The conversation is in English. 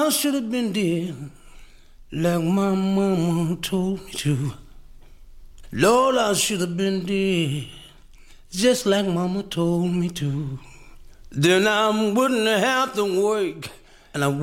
I should have been dead, like my mama told me to. Lord, I should have been dead, just like mama told me to. Then I wouldn't have to work, and I